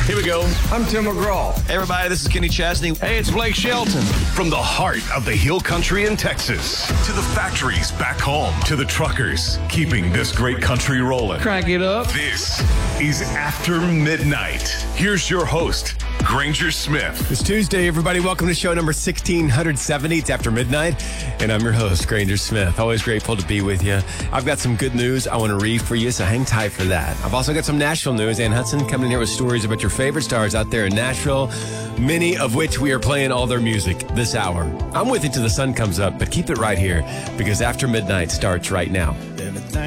Here we go. I'm Tim McGraw. Hey, everybody, this is Kenny Chesney. Hey, it's Blake Shelton. From the heart of the hill country in Texas to the factories back home to the truckers keeping this great country rolling. Crank it up. This is After Midnight. Here's your host, Granger Smith. It's Tuesday, everybody. Welcome to show number 1670. It's After Midnight, and I'm your host, Granger Smith. Always grateful to be with you. I've got some good news I want to read for you, so hang tight for that. I've also got some Nashville news. Ann Hudson coming in here with stories about your favorite stars out there in Nashville, many of which we are playing all their music this hour. I'm with you till the sun comes up, but keep it right here because After Midnight starts right now.